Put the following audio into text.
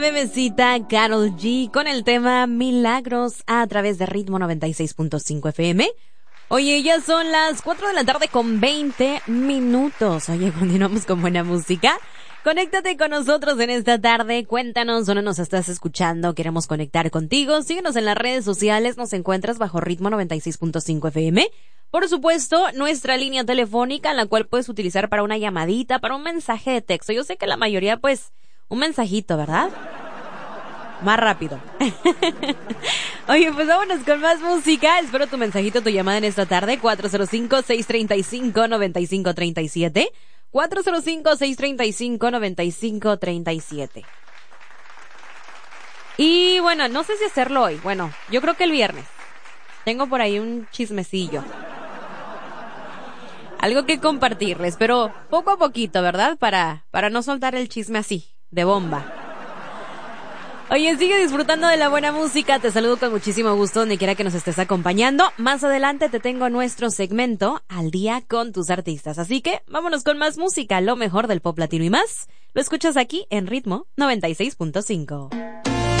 Bebecita Karol G con el tema Milagros a través de Ritmo 96.5 FM. Oye, ya son las 4 de la tarde con 20 minutos. Oye, continuamos con buena música. Conéctate con nosotros en esta tarde. Cuéntanos dónde nos estás escuchando. Queremos conectar contigo. Síguenos en las redes sociales. Nos encuentras bajo Ritmo 96.5 FM. Por supuesto, nuestra línea telefónica, la cual puedes utilizar para una llamadita, para un mensaje de texto. Yo sé que la mayoría, pues, un mensajito, ¿verdad? Más rápido. Oye, pues vámonos con más música. Espero tu mensajito, tu llamada en esta tarde. 405-635-9537. 405-635-9537. Y bueno, no sé si hacerlo hoy. Bueno, yo creo que el viernes. Tengo por ahí un chismecillo. Algo que compartirles, pero poco a poquito, ¿verdad? Para no soltar el chisme así, de bomba. Oye, sigue disfrutando de la buena música. Te saludo con muchísimo gusto donde quiera que nos estés acompañando. Más adelante te tengo nuestro segmento Al Día con tus artistas. Así que vámonos con más música, lo mejor del pop latino y más. Lo escuchas aquí en Ritmo 96.5.